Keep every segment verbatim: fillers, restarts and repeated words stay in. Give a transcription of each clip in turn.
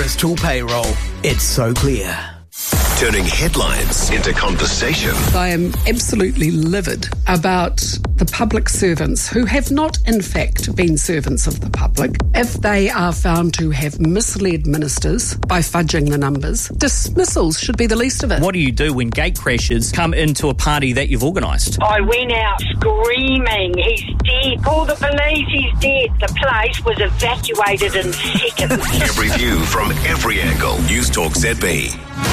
First Tool Payroll. It's so clear. Turning headlines into conversation. I am absolutely livid about the public servants who have not, in fact, been servants of the public. If they are found to have misled ministers by fudging the numbers, dismissals should be the least of it. What do you do when gate crashers come into a party that you've organised? I went out screaming, he's dead. Call the police, he's dead. The place was evacuated in seconds. Every view from every angle. Newstalk Z B.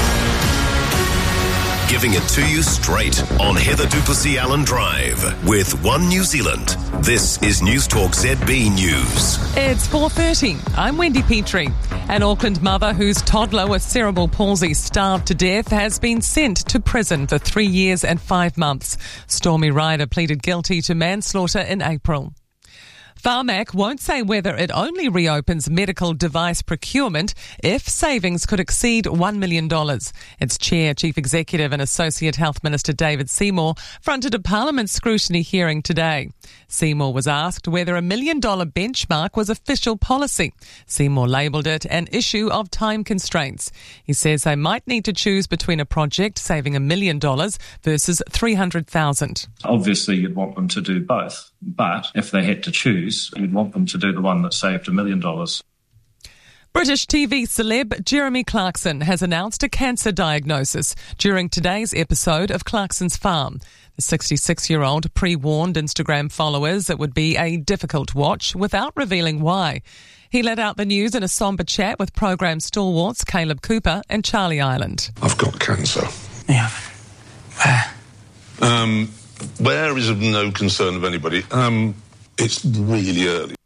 Giving it to you straight on Heather Duplessis Allen Drive with One New Zealand. This is Newstalk Z B News. It's four thirty. I'm Wendy Petrie. An Auckland mother whose toddler with cerebral palsy starved to death has been sent to prison for three years and five months. Stormy Ryder pleaded guilty to manslaughter in April. Pharmac won't say whether it only reopens medical device procurement if savings could exceed one million dollars. Its chair, Chief Executive and Associate Health Minister David Seymour fronted a Parliament scrutiny hearing today. Seymour was asked whether a million dollar benchmark was official policy. Seymour labelled it an issue of time constraints. He says they might need to choose between a project saving a million dollars versus three hundred thousand. Obviously, you'd want them to do both, but if they had to choose, you'd want them to do the one that saved a million dollars. British T V celeb Jeremy Clarkson has announced a cancer diagnosis during today's episode of Clarkson's Farm. The sixty-six-year-old pre-warned Instagram followers it would be a difficult watch without revealing why. He let out the news in a sombre chat with programme stalwarts Caleb Cooper and Charlie Island. I've got cancer. Yeah. Where? Um, where is of no concern of anybody. Um, it's really early.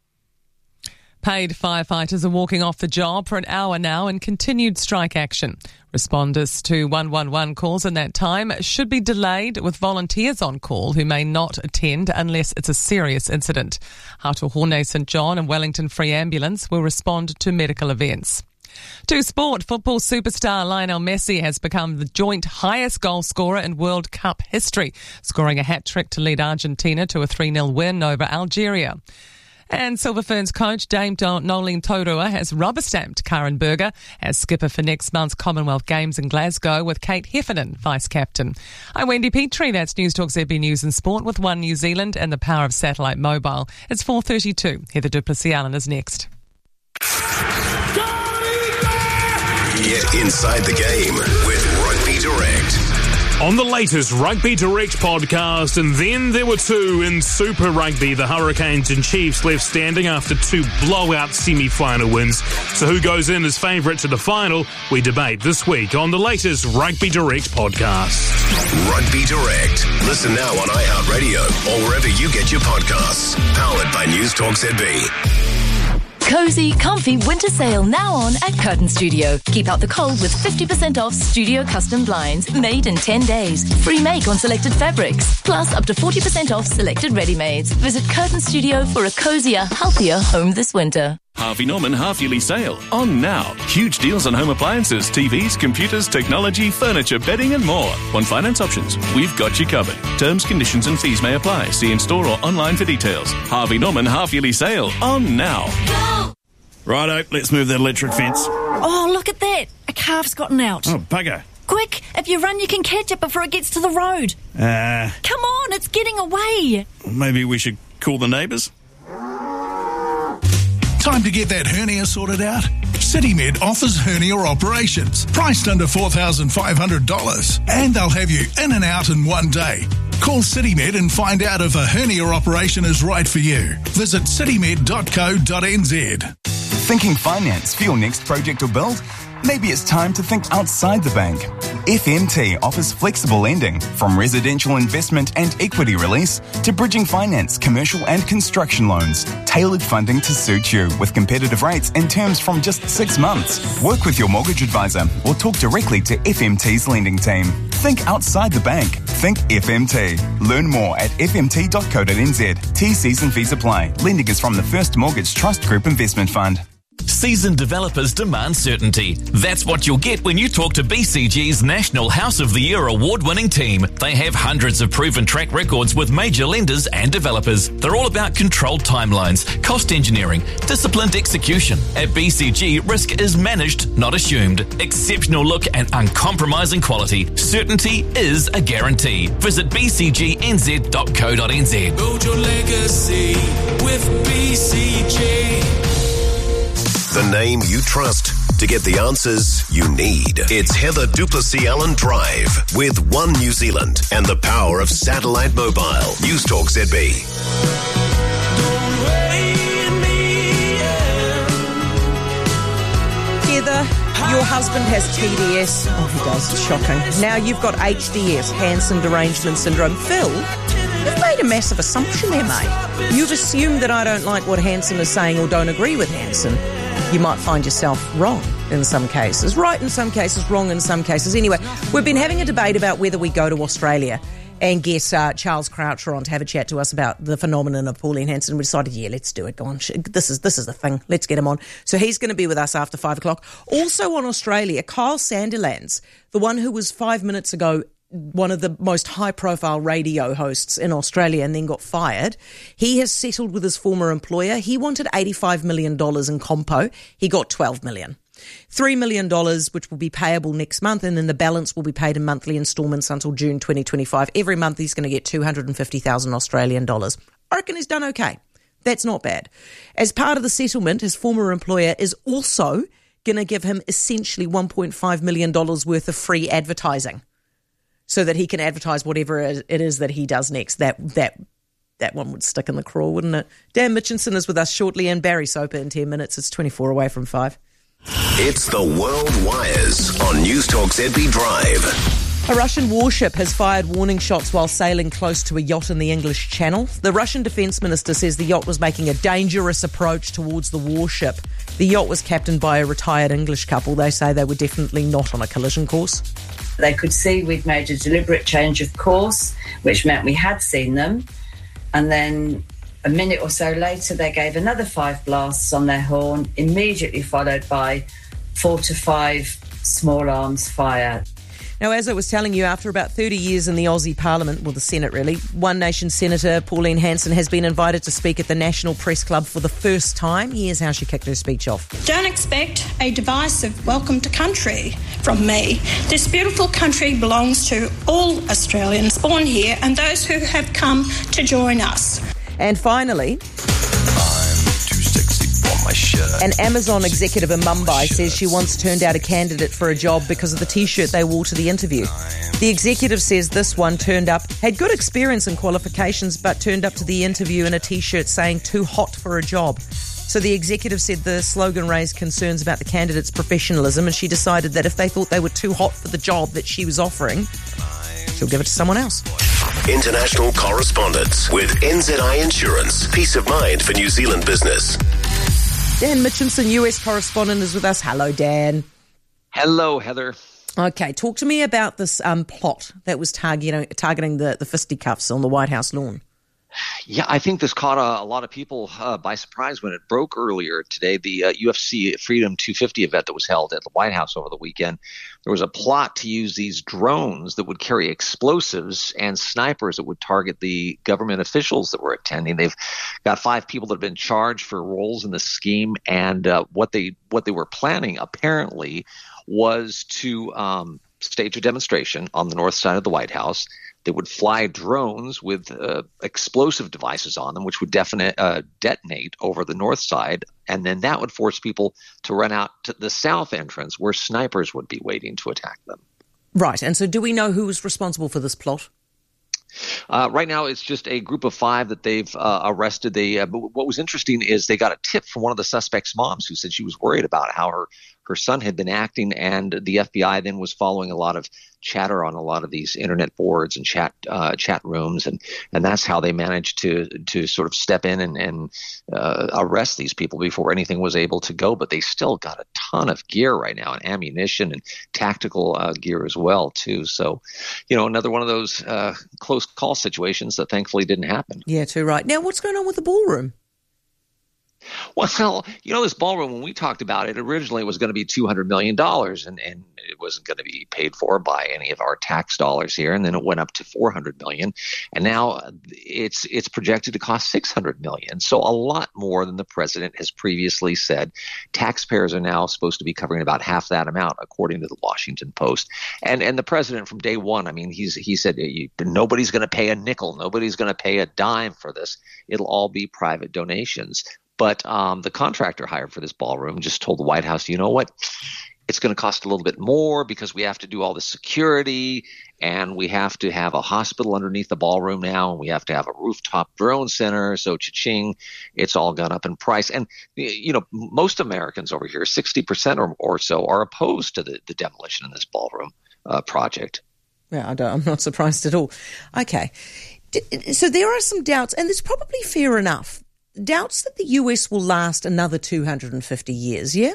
Paid firefighters are walking off the job for an hour now in continued strike action. Responders to one one one calls in that time should be delayed, with volunteers on call who may not attend unless it's a serious incident. Hautohone St John and Wellington Free Ambulance will respond to medical events. To sport, football superstar Lionel Messi has become the joint highest goal scorer in World Cup history, scoring a hat-trick to lead Argentina to a three nil win over Algeria. And Silver Ferns coach Dame Nolene Taurua has rubber-stamped Karen Berger as skipper for next month's Commonwealth Games in Glasgow, with Kate Heffernan vice-captain. I'm Wendy Petrie. That's Newstalk Z B News and Sport with One New Zealand and the power of satellite mobile. It's four thirty-two. Heather Duplessis Allen is next. Get inside the game with Rugby Direct. On the latest Rugby Direct podcast, and then there were two in Super Rugby. The Hurricanes and Chiefs left standing after two blowout semi-final wins. So who goes in as favourite to the final? We debate this week on the latest Rugby Direct podcast. Rugby Direct. Listen now on iHeartRadio or wherever you get your podcasts. Powered by Newstalk Z B. Cozy, comfy winter sale now on at Curtain Studio. Keep out the cold with fifty percent off studio custom blinds made in ten days. Free make on selected fabrics. Plus up to forty percent off selected ready-mades. Visit Curtain Studio for a cozier, healthier home this winter. Harvey Norman half-yearly sale on now. Huge deals on home appliances, T Vs, computers, technology, furniture, bedding and more. Want finance options? We've got you covered. Terms, conditions and fees may apply. See in store or online for details. Harvey Norman half-yearly sale on now. Go! Righto, let's move that electric fence. Oh, look at that. A calf's gotten out. Oh, bugger. Quick, if you run you can catch it before it gets to the road. Uh... Come on, it's getting away. Maybe we should call the neighbours? Time to get that hernia sorted out? CityMed offers hernia operations, priced under four thousand five hundred dollars. And they'll have you in and out in one day. Call CityMed and find out if a hernia operation is right for you. Visit citymed dot co dot n z. Thinking finance for your next project or build? Maybe it's time to think outside the bank. F M T offers flexible lending, from residential investment and equity release to bridging finance, commercial and construction loans. Tailored funding to suit you, with competitive rates and terms from just six months. Work with your mortgage advisor or talk directly to F M T's lending team. Think outside the bank. Think F M T. Learn more at f m t dot co dot n z. T Cs and fees apply. Lending is from the First Mortgage Trust Group Investment Fund. Seasoned developers demand certainty. That's what you'll get when you talk to B C G's National House of the Year award-winning team. They have hundreds of proven track records with major lenders and developers. They're all about controlled timelines, cost engineering, disciplined execution. At B C G, risk is managed, not assumed. Exceptional look and uncompromising quality. Certainty is a guarantee. Visit b c g n z dot co dot n z. Build your legacy with B C G. The name you trust to get the answers you need. It's Heather Duplessis Allen Drive with One New Zealand and the power of satellite mobile. News Talk Z B. Heather, your husband has T D S. Oh, he does. It's shocking. Now you've got H D S, Hansen Derangement Syndrome. Phil, you've made a massive assumption there, mate. You've assumed that I don't like what Hansen is saying or don't agree with Hansen. You might find yourself wrong in some cases, right in some cases, wrong in some cases. Anyway, we've been having a debate about whether we go to Australia and get uh, Charles Croucher on to have a chat to us about the phenomenon of Pauline Hanson. We decided, yeah, let's do it. Go on. This is this is the thing. Let's get him on. So he's going to be with us after five o'clock. Also on Australia, Kyle Sandilands, the one who was five minutes ago one of the most high-profile radio hosts in Australia and then got fired. He has settled with his former employer. He wanted eighty-five million dollars in compo. He got twelve million dollars. three million dollars, which will be payable next month, and then the balance will be paid in monthly instalments until June twenty twenty-five. Every month he's going to get two hundred fifty thousand Australian dollars. I reckon he's done okay. That's not bad. As part of the settlement, his former employer is also going to give him essentially one point five million dollars worth of free advertising, so that he can advertise whatever it is that he does next. That that that one would stick in the craw, wouldn't it? Dan Mitchinson is with us shortly, and Barry Soper in ten minutes. It's twenty-four away from five. It's the World Wires on News Talk Z B Drive. A Russian warship has fired warning shots while sailing close to a yacht in the English Channel. The Russian defence minister says the yacht was making a dangerous approach towards the warship. The yacht was captained by a retired English couple. They say they were definitely not on a collision course. They could see we'd made a deliberate change of course, which meant we had seen them. And then a minute or so later, they gave another five blasts on their horn, immediately followed by four to five small arms fire. Now, as I was telling you, after about thirty years in the Aussie Parliament, well, the Senate really, One Nation Senator Pauline Hanson has been invited to speak at the National Press Club for the first time. Here's how she kicked her speech off. Don't expect a divisive welcome to country from me. This beautiful country belongs to all Australians born here and those who have come to join us. And finally, my shirt. An Amazon executive in Mumbai says she once turned out a candidate for a job because of the T-shirt they wore to the interview. The executive says this one turned up, had good experience and qualifications, but turned up to the interview in a T-shirt saying too hot for a job. So the executive said the slogan raised concerns about the candidate's professionalism, and she decided that if they thought they were too hot for the job that she was offering, she'll give it to someone else. International correspondence with N Z I Insurance. Peace of mind for New Zealand business. Dan Mitchinson, U S correspondent, is with us. Hello, Dan. Hello, Heather. Okay, talk to me about this um, plot that was targeting targeting the, the fisticuffs on the White House lawn. Yeah, I think this caught a, a lot of people uh, by surprise when it broke earlier today. The uh, U F C Freedom two fifty event that was held at the White House over the weekend, there was a plot to use these drones that would carry explosives and snipers that would target the government officials that were attending. They've got five people that have been charged for roles in the scheme, and uh, what they what they were planning apparently was to um, stage a demonstration on the north side of the White House. They would fly drones with uh, explosive devices on them, which would definite, uh, detonate over the north side, and then that would force people to run out to the south entrance where snipers would be waiting to attack them. Right, and so do we know who was responsible for this plot? Uh, right now, it's just a group of five that they've uh, arrested. They, uh, but what was interesting is they got a tip from one of the suspects' moms who said she was worried about how her, her son had been acting, and the F B I then was following a lot of chatter on a lot of these internet boards and chat uh, chat rooms, and, and that's how they managed to to sort of step in and, and uh, arrest these people before anything was able to go. But they still got a ton of gear right now, and ammunition and tactical uh, gear as well too. So, you know, another one of those uh, close call situations that thankfully didn't happen. Yeah, too right. Now, what's going on with the ballroom? Well, you know, this ballroom, when we talked about it, originally it was going to be two hundred million dollars, and, and it wasn't going to be paid for by any of our tax dollars here. And then it went up to four hundred million dollars. And now it's it's projected to cost six hundred million dollars. So a lot more than the president has previously said. Taxpayers are now supposed to be covering about half that amount, according to the Washington Post. And and the president from day one, I mean, he's he said nobody's going to pay a nickel. Nobody's going to pay a dime for this. It'll all be private donations. But um, the contractor hired for this ballroom just told the White House, you know what, it's going to cost a little bit more because we have to do all the security and we have to have a hospital underneath the ballroom now, and we have to have a rooftop drone center. So cha-ching, it's all gone up in price. And, you know, most Americans over here, sixty percent or, or so, are opposed to the, the demolition of this ballroom uh, project. Yeah, I don't, I'm not surprised at all. Okay. So there are some doubts, and it's probably fair enough. Doubts that the U S will last another two hundred fifty years, yeah?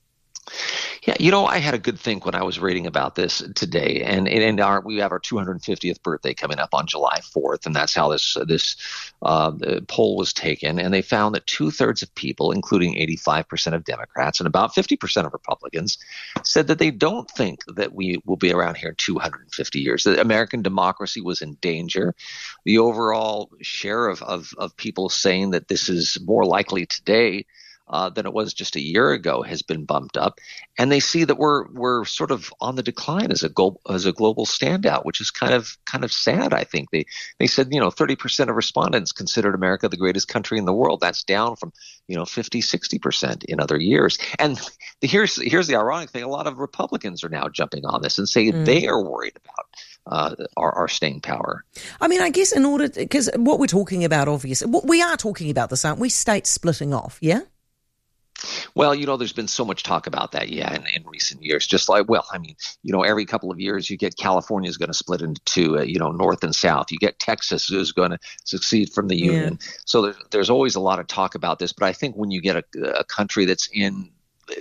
Yeah, you know, I had a good think when I was reading about this today, and and our, we have our two hundred fiftieth birthday coming up on July fourth, and that's how this this uh, poll was taken, and they found that two-thirds of people, including eighty-five percent of Democrats and about fifty percent of Republicans, said that they don't think that we will be around here in two hundred fifty years, that American democracy was in danger. The overall share of, of, of people saying that this is more likely today Uh, than it was just a year ago has been bumped up, and they see that we're we're sort of on the decline as a global as a global standout, which is kind of kind of sad. I think they they said you know thirty percent of respondents considered America the greatest country in the world. That's down from you know fifty, sixty percent in other years. And the, here's here's the ironic thing: a lot of Republicans are now jumping on this and say mm. they are worried about uh, our, our staying power. I mean, I guess in order because what we're talking about, obviously, what we are talking about this, aren't we? States splitting off, yeah. Well, you know, there's been so much talk about that, yeah, in, in recent years. Just like, well, I mean, you know, every couple of years you get California is going to split into two, uh, you know, north and south. You get Texas is going to secede from the Yeah. union. So there's, there's always a lot of talk about this. But I think when you get a, a country that's in,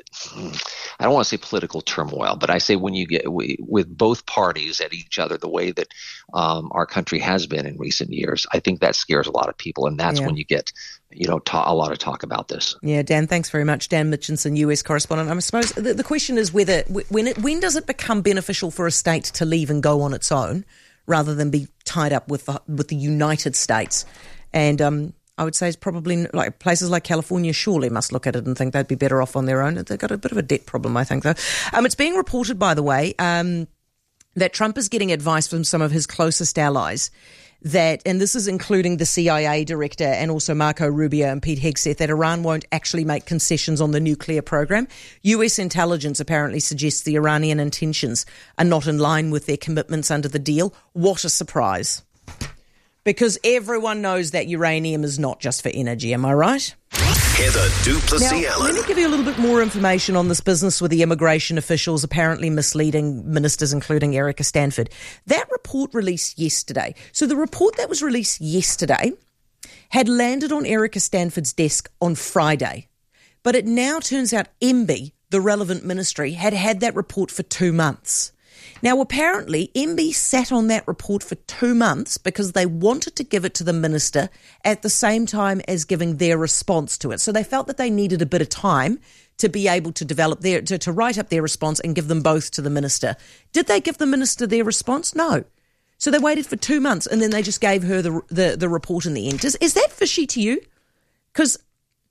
I don't want to say political turmoil, but I say when you get we, with both parties at each other the way that um, our country has been in recent years, I think that scares a lot of people. And that's Yeah. when you get, you know, ta- a lot of talk about this. Yeah, Dan, thanks very much. Dan Mitchinson, U S correspondent. I suppose the, the question is whether when it, when does it become beneficial for a state to leave and go on its own rather than be tied up with the, with the United States? And um, I would say it's probably like places like California surely must look at it and think they'd be better off on their own. They've got a bit of a debt problem, I think, though. Um, it's being reported, by the way, um, that Trump is getting advice from some of his closest allies that, and this is including the C I A director and also Marco Rubio and Pete Hegseth, that Iran won't actually make concessions on the nuclear program. U S intelligence apparently suggests the Iranian intentions are not in line with their commitments under the deal. What a surprise. Because everyone knows that uranium is not just for energy, am I right? Heather du Plessis Now, Allen. let me give you a little bit more information on this business with the immigration officials apparently misleading ministers, including Erica Stanford. That report released yesterday. So the report that was released yesterday had landed on Erica Stanford's desk on Friday. But it now turns out M B, the relevant ministry, had had that report for two months. Now, apparently, M B sat on that report for two months because they wanted to give it to the minister at the same time as giving their response to it. So they felt that they needed a bit of time to be able to develop their, to, to write up their response and give them both to the minister. Did they give the minister their response? No. So they waited for two months and then they just gave her the the, the report in the end. Is, is that fishy to you? Because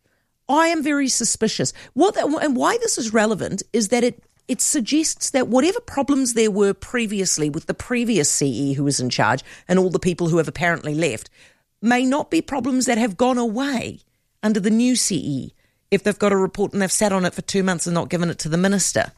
I am very suspicious. What the, and why this is relevant is that it It suggests that whatever problems there were previously with the previous C E who was in charge and all the people who have apparently left may not be problems that have gone away under the new C E if they've got a report and they've sat on it for two months and not given it to the minister.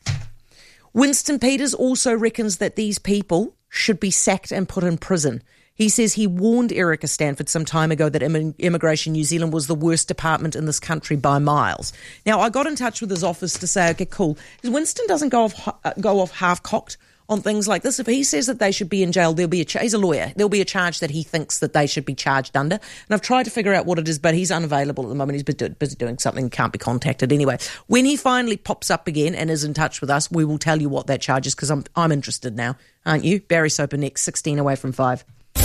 Winston Peters also reckons that these people should be sacked and put in prison. He says he warned Erica Stanford some time ago that Immigration New Zealand was the worst department in this country by miles. Now, I got in touch with his office to say, okay, cool. Because Winston doesn't go off uh, go off half-cocked on things like this. If he says that they should be in jail, there'll be a ch- he's a lawyer. There'll be a charge that he thinks that they should be charged under. And I've tried to figure out what it is, but he's unavailable at the moment. He's busy, busy doing something, can't be contacted anyway. When he finally pops up again and is in touch with us, we will tell you what that charge is because I'm, I'm interested now, aren't you? Barry Soper next, sixteen away from five.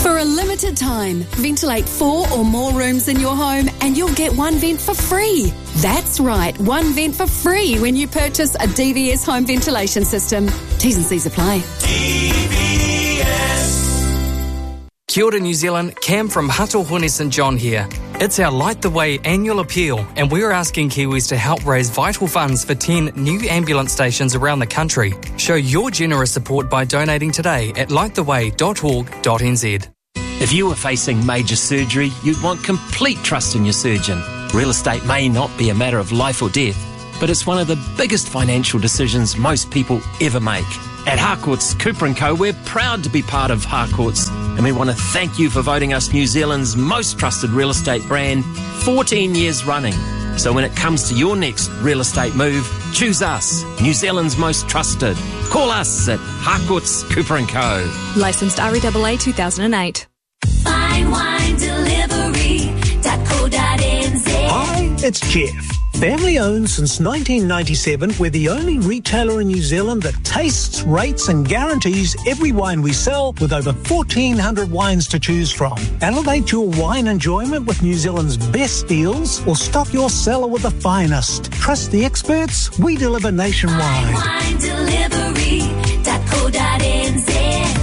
For a limited time, ventilate four or more rooms in your home and you'll get one vent for free. That's right, one vent for free when you purchase a D V S home ventilation system. T's and C's apply. D V S. Kia ora, New Zealand. Cam from Hatohone St John here. It's our Light the Way annual appeal, and we're asking Kiwis to help raise vital funds for ten new ambulance stations around the country. Show your generous support by donating today at light the way dot org dot n z. If you were facing major surgery, you'd want complete trust in your surgeon. Real estate may not be a matter of life or death, but it's one of the biggest financial decisions most people ever make. At Harcourts Cooper and Co, we're proud to be part of Harcourts, and we want to thank you for voting us New Zealand's most trusted real estate brand fourteen years running. So when it comes to your next real estate move, choose us, New Zealand's most trusted. Call us at Harcourts Cooper and Co. Licensed R E A A two thousand eight. Fine wine delivery dot co dot n z. Hi, it's Jeff. Family owned since nineteen ninety-seven, we're the only retailer in New Zealand that tastes, rates and guarantees every wine we sell with over fourteen hundred wines to choose from. Elevate your wine enjoyment with New Zealand's best deals or stock your cellar with the finest. Trust the experts, we deliver nationwide. Fine wine delivery dot co dot n z.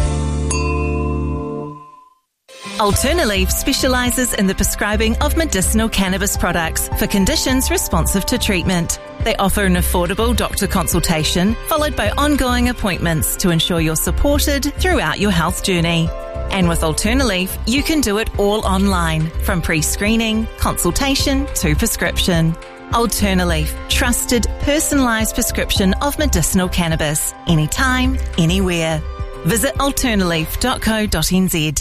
Alternaleaf specialises in the prescribing of medicinal cannabis products for conditions responsive to treatment. They offer an affordable doctor consultation followed by ongoing appointments to ensure you're supported throughout your health journey. And with Alternaleaf, you can do it all online, from pre-screening, consultation to prescription. Alternaleaf, trusted, personalised prescription of medicinal cannabis, anytime, anywhere. Visit alternaleaf dot co dot n z.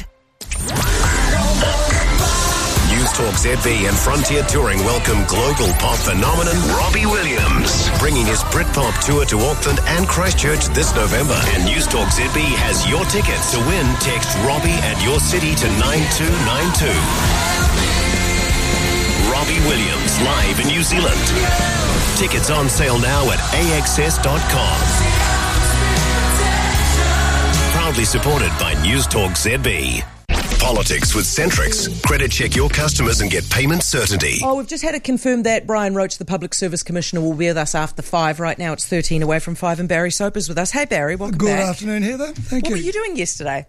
News Talk Z B and Frontier Touring welcome global pop phenomenon Robbie Williams, bringing his Britpop tour to Auckland and Christchurch this November. And News Talk Z B has your tickets. To win, text Robbie and your city to nine two nine two. Robbie Williams live in New Zealand. Tickets on sale now at a x s dot com. Proudly supported by News Talk Z B. Politics with Centrix. Credit check your customers and get payment certainty. Oh, we've just had it confirmed that Brian Roach, the Public Service Commissioner, will be with us after five. Right now it's thirteen away from five, and Barry Soper's with us. Hey, Barry, welcome Good back. Good afternoon, Heather. Thank what you. What were you doing yesterday?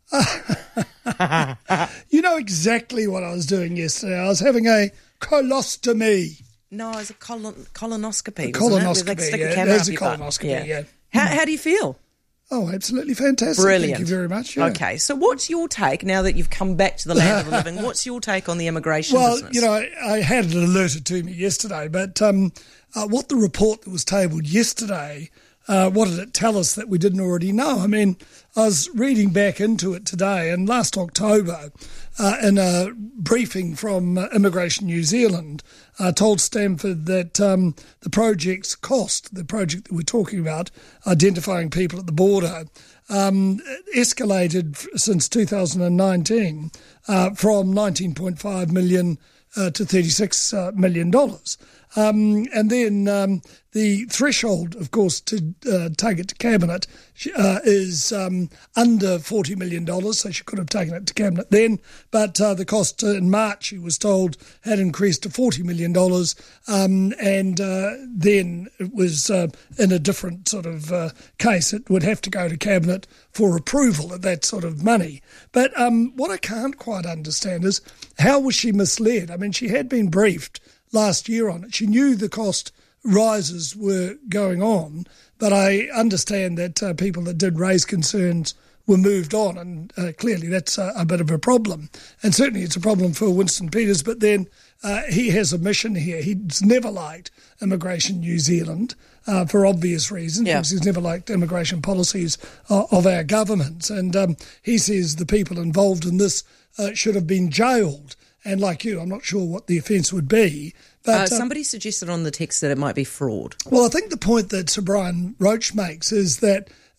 You know exactly what I was doing yesterday. I was having a colostomy. No, it's a colon- colonoscopy. A colonoscopy, it? Like stick yeah. a camera There's up a your butt. colonoscopy, yeah. yeah. How, how do you feel? Oh, absolutely fantastic. Brilliant. Thank you very much. Yeah. Okay, so what's your take, now that you've come back to the land of the living, what's your take on the immigration well, business? Well, you know, I, I had it alerted to me yesterday, but um, uh, what the report that was tabled yesterday, uh, what did it tell us that we didn't already know? I mean, I was reading back into it today, and last October, uh, in a briefing from uh, Immigration New Zealand, uh, told Stanford that um, the project's cost, the project that we're talking about, identifying people at the border, um, escalated f- since two thousand nineteen uh, from nineteen point five million uh, to thirty-six uh, million dollars. Um, and then um, the threshold, of course, to uh, take it to Cabinet uh, is um, under forty million dollars, so she could have taken it to Cabinet then. But uh, the cost in March, she was told, had increased to forty million dollars, um, and uh, then it was uh, in a different sort of uh, case. It would have to go to Cabinet for approval of that sort of money. But um, what I can't quite understand is, how was she misled? I mean, she had been briefed last year on it. She knew the cost rises were going on, but I understand that uh, people that did raise concerns were moved on, and uh, clearly that's a, a bit of a problem. And certainly it's a problem for Winston Peters, but then uh, he has a mission here. He's never liked Immigration New Zealand uh, for obvious reasons, yeah. because he's never liked immigration policies of, of our governments. And um, he says the people involved in this uh, should have been jailed. And like you, I'm not sure what the offence would be. But uh, somebody uh, suggested on the text that it might be fraud. Well, I think the point that Sir Brian Roach makes is that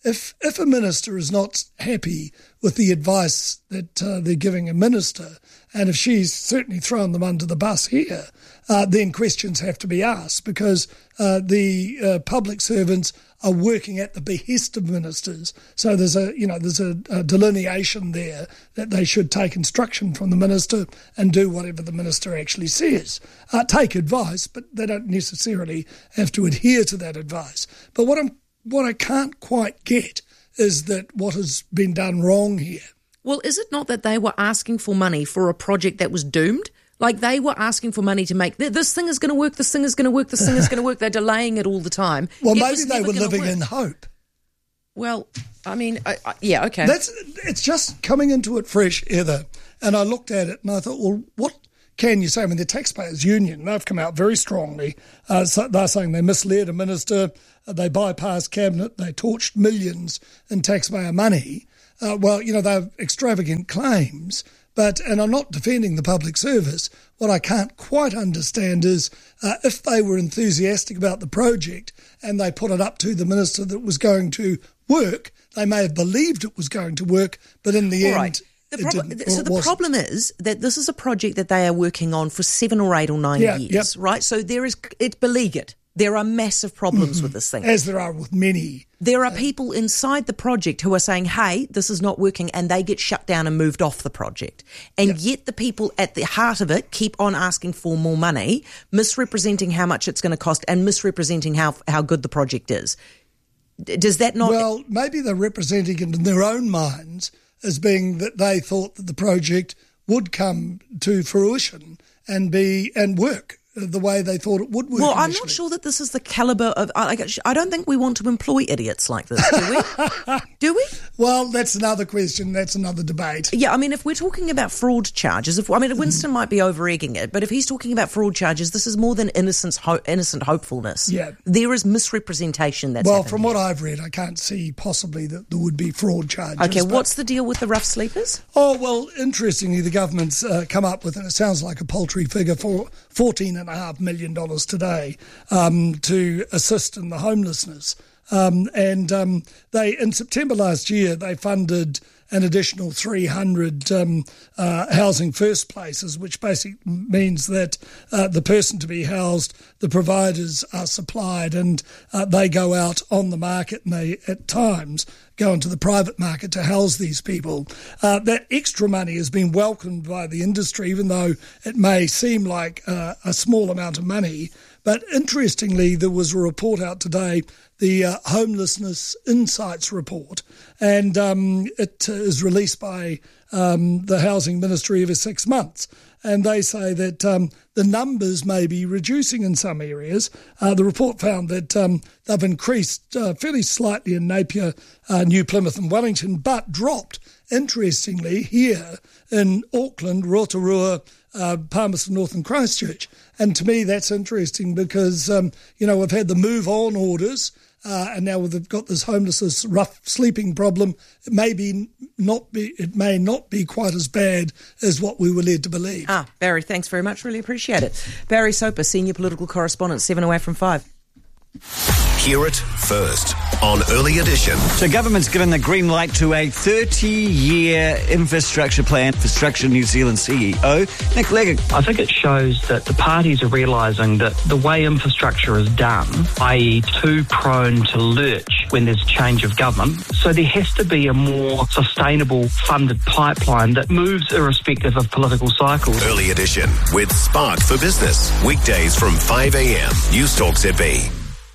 if if a minister is not happy with the advice that uh, they're giving a minister, and if she's certainly thrown them under the bus here, uh, then questions have to be asked, because uh, the uh, public servants are working at the behest of ministers. So there's a you know there's a, a delineation there that they should take instruction from the minister and do whatever the minister actually says. Uh, take advice, but they don't necessarily have to adhere to that advice. But what I'm what I can't quite get is that what has been done wrong here. Well, is it not that they were asking for money for a project that was doomed? Like, they were asking for money to make, this thing is going to work, this thing is going to work, this thing is going to work. They're delaying it all the time. Well, It maybe was they never were gonna living work. in hope. Well, I mean, I, I, yeah, okay. That's It's just coming into it fresh, Heather. And I looked at it and I thought, well, what can you say? I mean, the Taxpayers Union, they've come out very strongly. Uh, so they're saying they misled a minister, uh, they bypassed cabinet, they torched millions in taxpayer money. Uh, well, you know, they're extravagant claims. But, and I'm not defending the public service, what I can't quite understand is uh, if they were enthusiastic about the project and they put it up to the minister that it was going to work, they may have believed it was going to work, but in the All end, right. The it problem, didn't. so or it the wasn't. problem is that this is a project that they are working on for seven or eight or nine Yeah, years, yep. right? So there is, it's beleaguered. There are massive problems with this thing. As there are with many. There are people inside the project who are saying, hey, this is not working, and they get shut down and moved off the project. And Yep. yet the people at the heart of it keep on asking for more money, misrepresenting how much it's going to cost and misrepresenting how how good the project is. D- Does that not... Well, maybe they're representing it in their own minds as being that they thought that the project would come to fruition and be and work the way they thought it would work. Well, I'm initially. not sure that this is the calibre of... I, I don't think we want to employ idiots like this, do we? Do we? Well, that's another question. That's another debate. Yeah, I mean, if we're talking about fraud charges, if I mean, Winston might be over-egging it, but if he's talking about fraud charges, this is more than innocence, ho- innocent hopefulness. Yeah. There is misrepresentation that's well, happened from here. what I've read, I can't see possibly that there would be fraud charges. Okay, but- what's the deal with the rough sleepers? Oh, well, interestingly, the government's uh, come up with, and it sounds like a paltry figure, for fourteen point five million dollars today um, to assist in the homelessness. Um, and um, they, in September last year, they funded an additional three hundred um, uh, housing first places, which basically means that uh, the person to be housed, the providers are supplied, and uh, they go out on the market, and they, at times, go into the private market to house these people. Uh, that extra money has been welcomed by the industry, even though it may seem like uh, a small amount of money. But interestingly, there was a report out today, the uh, Homelessness Insights report, and um, it is released by um, the Housing Ministry every six months. And they say that um, the numbers may be reducing in some areas. Uh, the report found that um, they've increased uh, fairly slightly in Napier, uh, New Plymouth and Wellington, but dropped, interestingly, here in Auckland, Rotorua, uh, Palmerston North and Christchurch. And to me, that's interesting because, um, you know, we've had the move on orders, uh, and now we've got this homelessness, rough sleeping problem. It may be not be, it may not be quite as bad as what we were led to believe. Ah, Barry, thanks very much. Really appreciate it. Barry Soper, Senior Political Correspondent, seven away from five. Hear it first on Early Edition. So government's given the green light to a thirty-year infrastructure plan. Infrastructure New Zealand C E O, Nick Leggett. I think it shows that the parties are realising that the way infrastructure is done, that is too prone to lurch when there's change of government. So there has to be a more sustainable funded pipeline that moves irrespective of political cycles. Early Edition with Spark for Business. Weekdays from five a.m. News Talk Z B.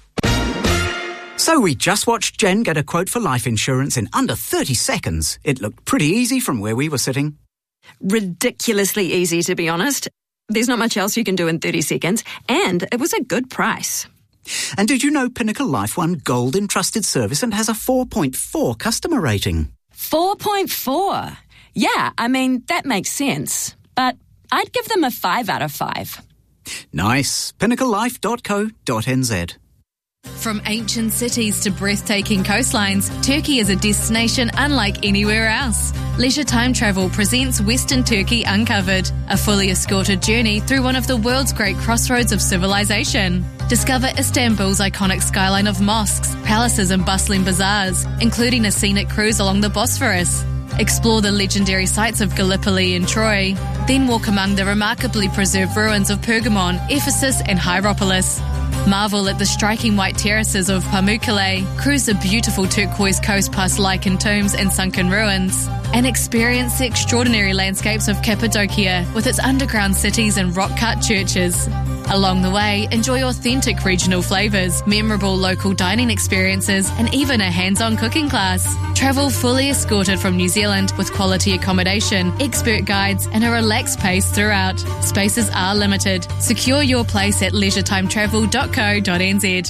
So we just watched Jen get a quote for life insurance in under thirty seconds. It looked pretty easy from where we were sitting. Ridiculously easy, to be honest. There's not much else you can do in thirty seconds, and it was a good price. And did you know Pinnacle Life won Gold in Trusted Service and has a four point four customer rating? four point four. Yeah, I mean, that makes sense. But I'd give them a five out of five. Nice. pinnacle life dot co dot n z. From ancient cities to breathtaking coastlines, Turkey is a destination unlike anywhere else. Leisure Time Travel presents Western Turkey Uncovered, a fully escorted journey through one of the world's great crossroads of civilization. Discover Istanbul's iconic skyline of mosques, palaces and bustling bazaars, including a scenic cruise along the Bosphorus. Explore the legendary sites of Gallipoli and Troy. Then walk among the remarkably preserved ruins of Pergamon, Ephesus and Hierapolis. Marvel at the striking white terraces of Pamukkale, cruise the beautiful turquoise coast past lichened tombs and sunken ruins, and experience the extraordinary landscapes of Cappadocia with its underground cities and rock-cut churches. Along the way, enjoy authentic regional flavours, memorable local dining experiences, and even a hands-on cooking class. Travel fully escorted from New Zealand with quality accommodation, expert guides, and a relaxed pace throughout. Spaces are limited. Secure your place at leisure time travel dot co dot n z.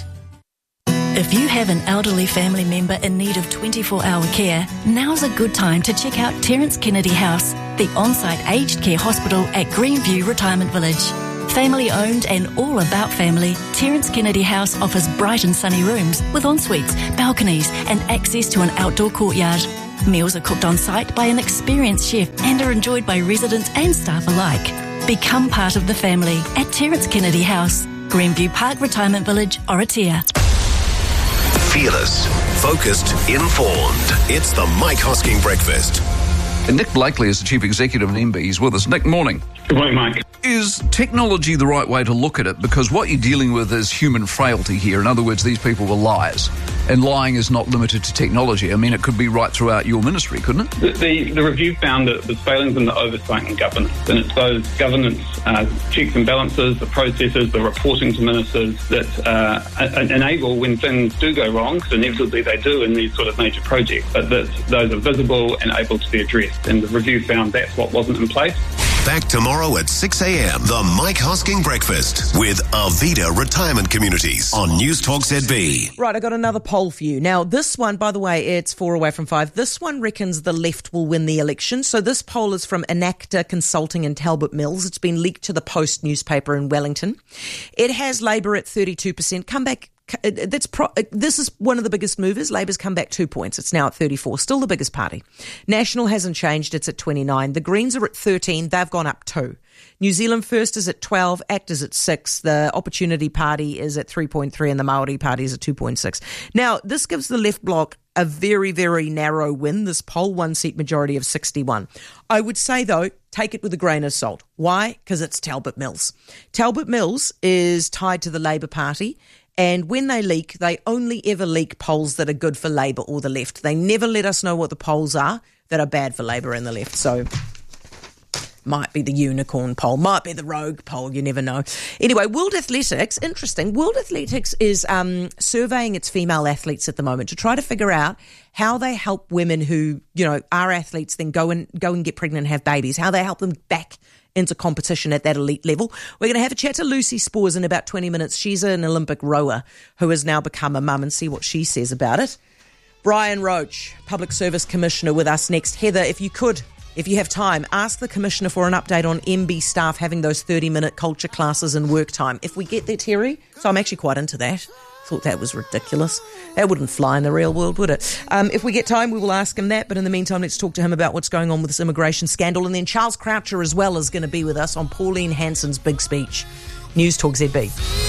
If you have an elderly family member in need of twenty-four hour care, now's a good time to check out Terence Kennedy House, the on-site aged care hospital at Greenview Retirement Village. Family owned and all about family, Terence Kennedy House offers bright and sunny rooms with en-suites, balconies and access to an outdoor courtyard. Meals are cooked on site by an experienced chef and are enjoyed by residents and staff alike. Become part of the family at Terence Kennedy House, Greenview Park Retirement Village, Oratia. Fearless, focused, informed. It's the Mike Hosking Breakfast. And Nick Blakely is the Chief Executive of M B. He's with us. Nick, morning. Good morning, Mike. Is technology the right way to look at it? Because what you're dealing with is human frailty here. In other words, these people were liars. And lying is not limited to technology. I mean, it could be right throughout your ministry, couldn't it? The, the, the review found that there's failings in the oversight and governance. And it's those governance uh, checks and balances, the processes, the reporting to ministers that uh, enable when things do go wrong, because inevitably they do in these sort of major projects, but that those are visible and able to be addressed. And the review found that's what wasn't in place. Back tomorrow at six a.m. The Mike Hosking Breakfast with Arvida Retirement Communities on News Talk Z B. Right, I got another poll for you. Now, this one, by the way, it's four away from five. This one reckons the left will win the election. So this poll is from Enacta Consulting in Talbot Mills. It's been leaked to the Post newspaper in Wellington. It has Labour at thirty-two percent. Come back. That's pro- this is one of the biggest movers. Labour's come back two points. It's now at thirty-four. Still the biggest party. National hasn't changed. It's at twenty-nine. The Greens are at thirteen. They've gone up two. New Zealand First is at twelve. ACT is at six. The Opportunity Party is at three point three and the Māori Party is at two point six. Now, this gives the left bloc a very, very narrow win. This poll one-seat majority of sixty-one. I would say, though, take it with a grain of salt. Why? Because it's Talbot Mills. Talbot Mills is tied to the Labour Party. And when they leak, they only ever leak polls that are good for Labour or the left. They never let us know what the polls are that are bad for Labour and the left. So might be the unicorn poll, might be the rogue poll, you never know. Anyway, World Athletics, interesting. World Athletics is um, surveying its female athletes at the moment to try to figure out how they help women who, you know, are athletes, then go and go and get pregnant and have babies, how they help them back into competition at that elite level. We're going to have a chat to Lucy Spores in about twenty minutes. She's an Olympic rower who has now become a mum, and see what she says about it. Brian Roach, Public Service Commissioner, with us next. Heather, if you could, if you have time, ask the Commissioner for an update on M B staff having those thirty-minute culture classes in work time. If we get there, Terry. So I'm actually quite into that. Thought that was ridiculous. That wouldn't fly in the real world, would it? Um, if we get time, we will ask him that. But in the meantime, let's talk to him about what's going on with this immigration scandal. And then Charles Croucher as well is going to be with us on Pauline Hanson's big speech. News Talk Z B.